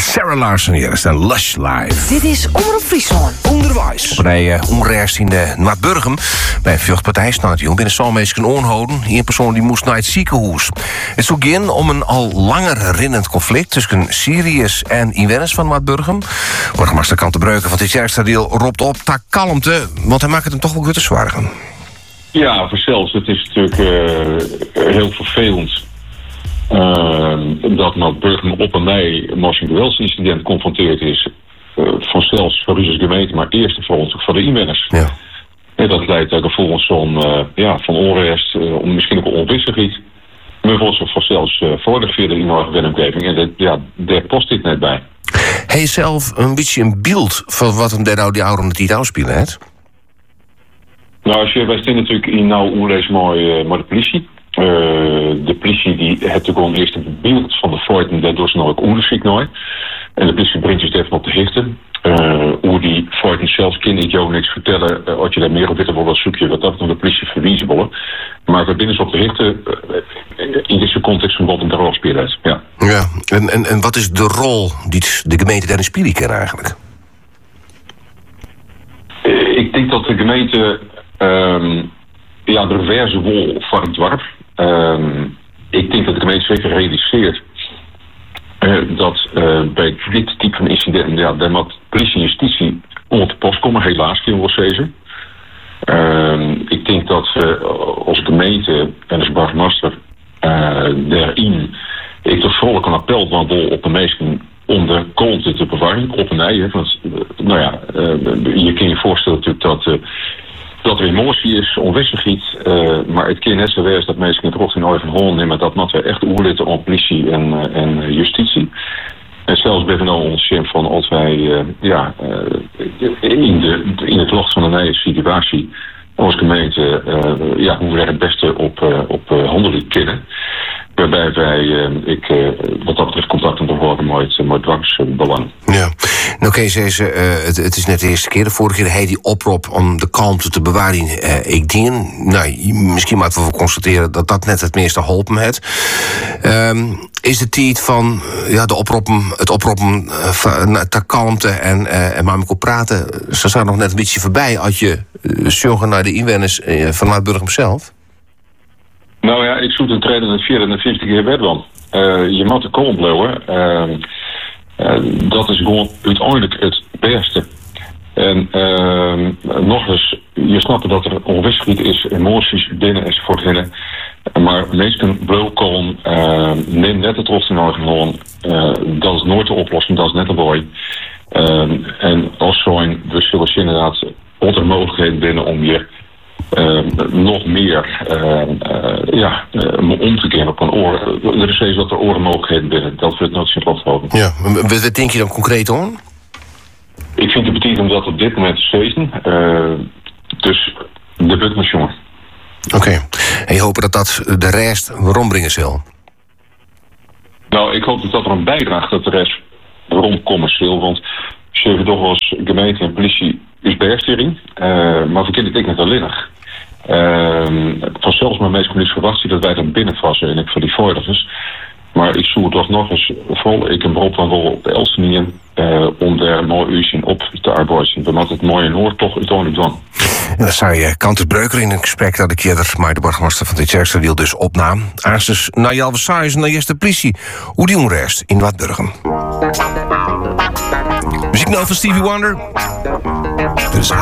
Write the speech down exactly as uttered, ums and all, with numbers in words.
Sarah Larsen hier is een Lush Live. Dit is Omroep Friesland. Onderwijs. Op een uh, onrest in de Noord-Burgum. Bij een vechtpartij staat hij binnen Salmeesken oorhouden. Een persoon die moest naar het ziekenhuis. Het zou gaan om een al langer rinnend conflict tussen Syriërs en inwoners van Noord-Burgum. Burgemeester Kante Breuken van dit Tjerkstadeel roept op ta kalmte, want hij maakt het hem toch wel goed te zwaar. Ja, voor zelfs. Het is natuurlijk uh, heel vervelend uh, dat Noord-Burgum op en bij een geweldsинcident geconfronteerd is. Uh, vanzelfs voor Russische gemeente, maar eerst en vooral voor de inwoners. Ja. En dat leidt uh, gevolgens van, uh, ja, van onrust, uh, om misschien ook onwisselgiet. Maar volgens vanzelfs uh, voor de vierde inwonergewenomgeving. En dat, ja, daar past dit net bij. Hij is zelf een beetje een beeld van wat hem daar nou die oude niet uitspelen heeft. Nou, als je, wij staan natuurlijk in nou onlees mooi, uh, maar de politie. Uh, de politie die heeft gewoon eerst een beeld van de feiten, daardoor ze nou ook onderzoek nooit. En de politie brengt dus even op de hichten. Uh, hoe die feiten zelfs kan ik jou niks vertellen. Uh, als je daar meer op willen willen, zoek je wat dat van de politie verwiezen willen. Maar we binnen ze op de hichten uh, in deze context van wat een rol speelt. Ja. Ja. En, en, en wat is de rol die de gemeente daarin spelen kan eigenlijk? Uh, ik denk dat de gemeente um, ja, de reverse wol van het dorp. Um, ik denk dat de gemeente zeker realiseert uh, dat uh, bij dit type van incidenten, ja, daar moet politie en justitie onder de post komen, helaas, kunnen we wel zeggen. Um, ik denk dat we als gemeente en als burgemeester uh, daarin, ik toch vooral een appel van wol op de meesten om de kalmte te bewaren, op en ei. Want, uh, nou ja, uh, je kan je voorstellen natuurlijk dat uh, dat er emotie is, onwisselgiet, uh, maar het kan net zo wezen dat mensen in het rot in oor van Holland nemen, dat moeten we echt oerlitten op politie en, uh, en justitie. En zelfs ben we nou ons van als wij uh, ja, uh, in, de, in het locht van een nieuwe situatie als gemeente uh, ja, hoe we er het beste op, uh, op uh, handelen kennen. Waarbij wij, uh, ik, uh, wat dat betreft, contact onderhouden met, uh, met dwangsbelang. Ja, nou Kees, deze, uh, het, het is net de eerste keer. De vorige keer hij die oproep om de kalmte te bewaren. Uh, ik denk, nou, misschien moeten we wel constateren dat dat net het meeste geholpen heeft. Um, is de tijd van ja, de oproepen, het oproepen uh, van de kalmte en, uh, en maar met elkaar praten, ze zijn nog net een beetje voorbij als je uh, zorgen naar de inwoners uh, van Noord-Burgum zelf? Nou ja, ik zoek een trainer in het vierde en de vijfde keer wedwan. Uh, je moet de kalm blijven. Uh, uh, dat is gewoon uiteindelijk het beste. En uh, nog eens, je snapt dat er onwisselheid is, emoties binnen enzovoort binnen. Maar mensen blijven kalm. Uh, neem net het rots in eigen uh, Dat is nooit de oplossing, dat is net een boy. Uh, en als zo'n, we zullen inderdaad andere mogelijkheden binnen om je Uh, nog meer uh, uh, ja, uh, om te gaan op een oor. Er is steeds wat er orenmogelijkheden binnen. Dat we het nooit zien afhouden. Ja, wat denk je dan concreet hoor? Ik vind het betiteld dat op dit moment stezen. Uh, dus de butmas jongen. Oké. Okay. En je hoopt dat dat de rest rondbrengen zal? Nou, ik hoop dat dat er een bijdraagt dat de rest rond commercieel. Want ze hebben toch als gemeente en politie is bergstering. Uh, maar we kennen het niet alleen. Uh, van zelfs mijn meest niet verwacht dat wij dan binnenvassen en ik voor die veiligers. Maar ik zoek toch nog eens vol. Ik een beroep van wel op de Elsteniën uh, om daar een mooi uurtje op te arbeiden. We moeten het mooie Noord toch uiteindelijk doen. En dan zei je Kante Breuker in een gesprek dat ik eerder maar de burgemeester van de Tjerkstadeel dus opnam. Aans dus naar Jalve Saïs en naar eerste politie. Hoe die onrest in Noord-Burgum. Muziek nou van Stevie Wonder. Dus